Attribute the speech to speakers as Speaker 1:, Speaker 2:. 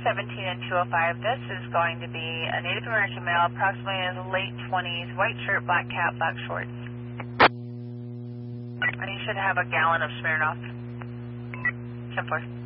Speaker 1: 17 and 205. This is going to be a Native American male, approximately in his late 20s, white shirt, black cap, black shorts. And he should have a gallon of Smirnoff. 10-4.